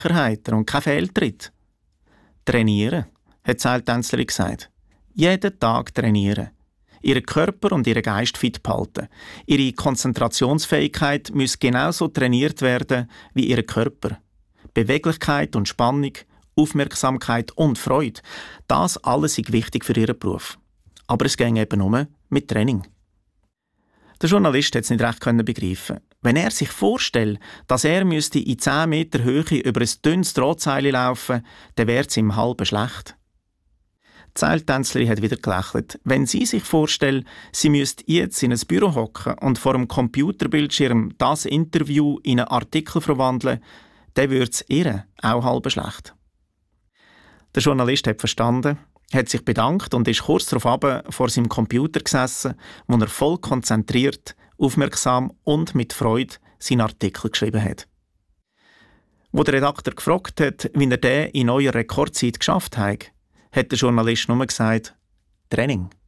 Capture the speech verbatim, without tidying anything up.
Unsicherheiten und kein Fehltritt. Trainieren, hat Seiltänzlerin gesagt. Jeden Tag trainieren. Ihren Körper und ihren Geist fit behalten. Ihre Konzentrationsfähigkeit muss genauso trainiert werden wie ihr Körper. Beweglichkeit und Spannung, Aufmerksamkeit und Freude, das alles ist wichtig für ihren Beruf. Aber es ging eben nur mit Training. Der Journalist konnte es nicht recht begreifen. Wenn er sich vorstellt, dass er müsste in zehn Meter Höhe über ein dünnes Drahtseil laufen, dann wäre es ihm halb schlecht. Die Seiltänzlerin hat wieder gelächelt. Wenn sie sich vorstellt, sie müsste jetzt in ein Büro hocken und vor dem Computerbildschirm das Interview in einen Artikel verwandeln, dann würde es ihr auch halb schlecht. Der Journalist hat verstanden, hat sich bedankt und ist kurz darauf vor seinem Computer gesessen, wo er voll konzentriert, aufmerksam und mit Freude seinen Artikel geschrieben hat. Wo der Redakteur gefragt hat, wie er den in neuer Rekordzeit geschafft hat, hat der Journalist nur gesagt, Training.